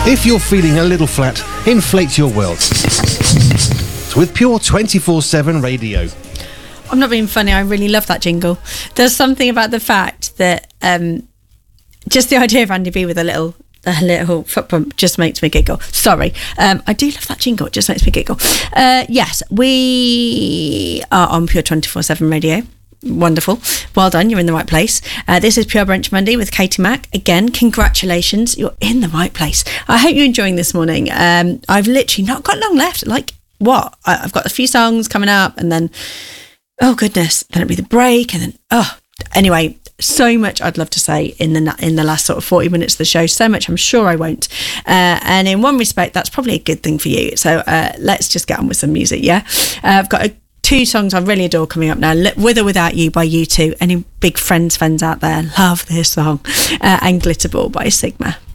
If you're feeling a little flat, inflate your world. With Pure 24/7 radio. I'm not being funny, I really love that jingle. There's something about the fact that just the idea of Andy B with a little foot pump just makes me giggle. Sorry. I do love that jingle, it just makes me giggle. Yes, we are on Pure 24/7 radio. Wonderful. Well done, you're in the right place. This is Pure Brunch Monday with Katie Mack. Again, congratulations, you're in the right place. I hope you're enjoying this morning. I've literally not got long left. Like, what? I've got a few songs coming up, and then, oh goodness, then it'll be the break, and then, anyway, so much I'd love to say in the last sort of 40 minutes of the show. So much I'm sure I won't. And in one respect, that's probably a good thing for you. So let's just get on with some music, yeah? I've got two songs I really adore coming up now. With or Without You by U2. Any big Friends fans out there, love this song. And Glitterball by Sigma.